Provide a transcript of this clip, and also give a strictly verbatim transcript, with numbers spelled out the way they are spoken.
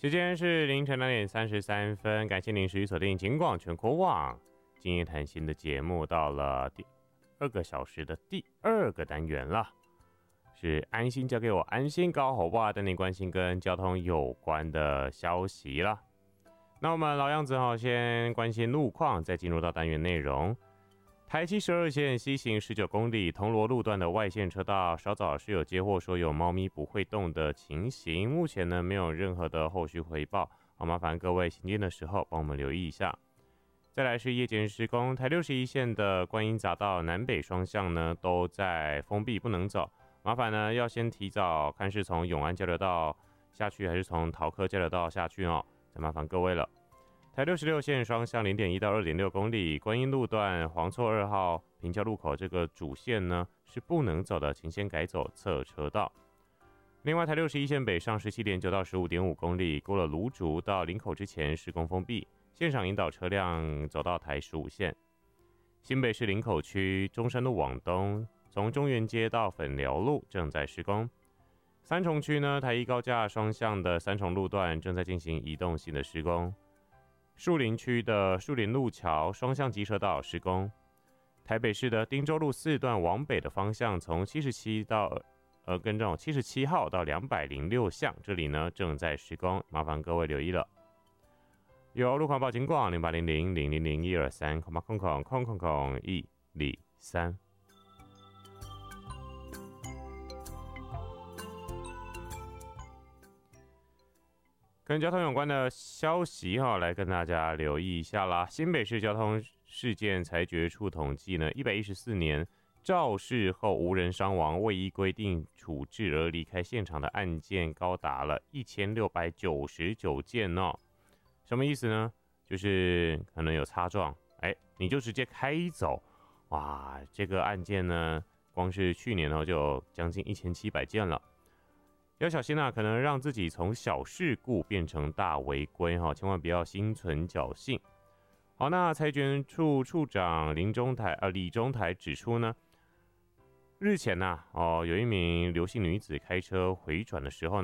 时间是凌晨两点三十三分，感谢您持续锁定警广全国网今夜谈心的节目，到了第二个小时的第二个单元了，是安心交给我，安心搞好哇，带您关心跟交通有关的消息了。那我们老样子哈，先关心路况，再进入到单元内容。台七十二线西行十九公里铜锣路段的外线车道，稍早是有接获说有猫咪不会动的情形，目前呢没有任何的后续回报，好，麻烦各位行进的时候帮我们留意一下。再来是夜间施工，台六十一线的观音匝道南北双向呢都在封闭不能走，麻烦呢要先提早看是从永安交流道下去还是从桃科交流道下去哦，再麻烦各位了。台六十六线双向 零点一到二点六公里，观音路段黄厝二号平交路口这个主线呢是不能走的，请先改走侧车道。另外台六十一线北上 十七点九到十五点五公里，过了芦竹到林口之前施工封闭，现场引导车辆走到台十五线。新北市林口区中山路往东，从中原街到粉寮路正在施工。三重区呢，台一高架双向的三重路段正在进行移动性的施工。树林区的树林路桥双向机车道施工，台北市的汀州路四段往北的方向，从七十七到呃跟这种七十七号到两百零六巷，这里呢正在施工，麻烦各位留意了。有路况报警广零八零零零零零一二三空八空空空空空一零三。跟交通有关的消息哈，来跟大家留意一下啦。新北市交通事件裁决处统计呢，一百一十四年肇事后无人伤亡、未依规定处置而离开现场的案件高达了一千六百九十九件哦。什么意思呢？就是可能有擦撞，哎，你就直接开走，哇，这个案件呢，光是去年哦就有将近一千七百件了。要小心啊，可能让自己从小事故变成大违规哈，千万不要心存侥幸。好，那裁决处处长林中台呃李中台指出呢，日前呐、啊、哦有一名刘姓女子开车回转的时候呢。